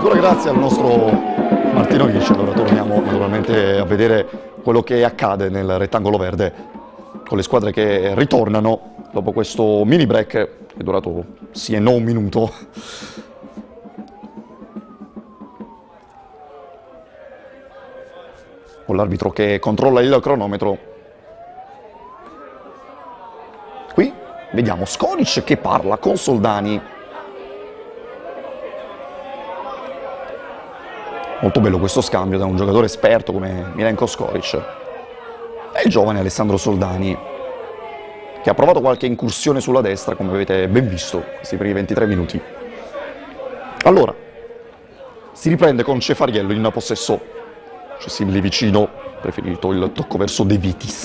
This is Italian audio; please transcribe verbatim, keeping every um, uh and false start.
ancora grazie al nostro Martino Ghisci. Allora torniamo naturalmente a vedere quello che accade nel rettangolo verde con le squadre che ritornano dopo questo mini break che è durato sì e no un minuto. Con l'arbitro che controlla il cronometro. Qui vediamo Škorić che parla con Soldani. Molto bello questo scambio da un giocatore esperto come Milenko Škorić e il giovane Alessandro Soldani, che ha provato qualche incursione sulla destra, come avete ben visto, questi primi ventitré minuti. Allora, si riprende con Cefariello in possesso. Cessimili vicino, preferito il tocco verso De Vitis.